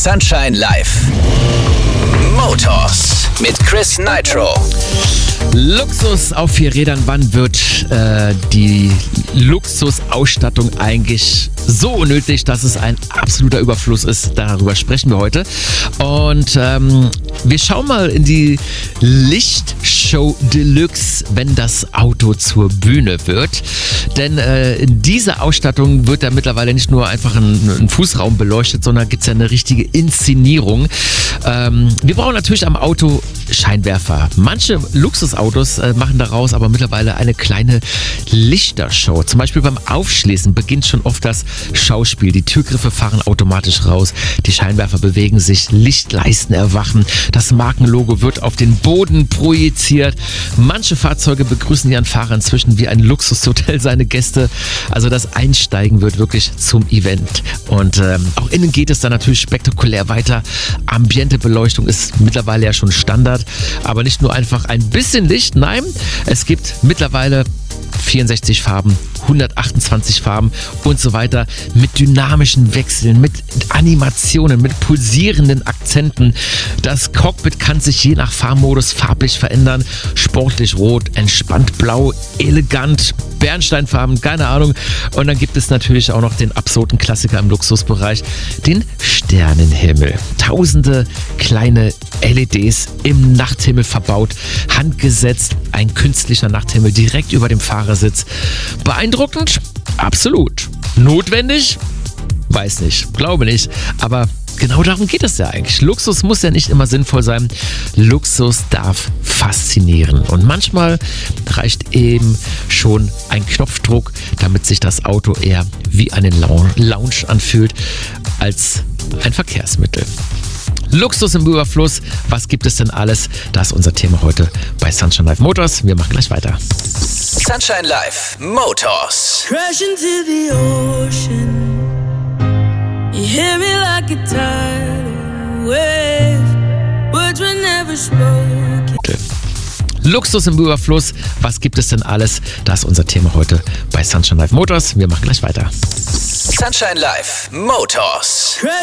Sunshine Live. Motors mit Chris Nitro. Luxus auf 4 Rädern. Wann wird die Luxusausstattung eigentlich so unnötig, dass es ein absoluter Überfluss ist? Darüber sprechen wir heute. Und wir schauen mal in die Lichtshow Deluxe, wenn das Auto zur Bühne wird. Denn in dieser Ausstattung wird ja mittlerweile nicht nur einfach ein Fußraum beleuchtet, sondern gibt es ja eine richtige Inszenierung. Wir brauchen natürlich am Auto Scheinwerfer. Manche Luxusautos machen daraus aber mittleile eine kleine Lichtershow. Zum Beispiel beim Aufschließen beginnt schon oft das Schauspiel. Die Türgriffe fahren automatisch raus, die Scheinwerfer bewegen sich, Lichtleisten erwachen, das Markenlogo wird auf den Boden projiziert. Manche Fahrzeuge begrüßen ihren Fahrer inzwischen wie ein Luxushotel seine Gäste. Also das Einsteigen wird wirklich zum Event. Und auch innen geht es dann natürlich spektakulär weiter. Ambientebeleuchtung ist mittlerweile ja schon Standard, aber nicht nur einfach ein bisschen Licht, nein, es gibt mittlerweile 64 Farben, 128 Farben und so weiter mit dynamischen Wechseln, mit Animationen, mit pulsierenden Akzenten. Das Cockpit kann sich je nach Fahrmodus farblich verändern. Sportlich rot, entspannt blau, elegant, Bernsteinfarben, keine Ahnung. Und dann gibt es natürlich auch noch den absoluten Klassiker im Luxusbereich, den Sternenhimmel. Tausende kleine LEDs im Nachthimmel verbaut, handgesetzt, ein künstlicher Nachthimmel direkt über dem Fahrersitz. Beeindruckend? Absolut. Notwendig? Weiß nicht, glaube nicht. Aber genau darum geht es ja eigentlich. Luxus muss ja nicht immer sinnvoll sein. Luxus darf faszinieren. Und manchmal reicht eben schon ein Knopfdruck, damit sich das Auto eher wie eine Lounge anfühlt, als ein Verkehrsmittel. Luxus im Überfluss. Was gibt es denn alles? Das ist unser Thema heute bei Sunshine Live Motors. Wir machen gleich weiter. Sunshine Live Motors. Crash into the ocean. You hear me like a tidal wave. Words were never spoken. Luxus im Überfluss. Was gibt es denn alles? Das ist unser Thema heute bei Sunshine Live Motors. Wir machen gleich weiter. Sunshine Live Motors.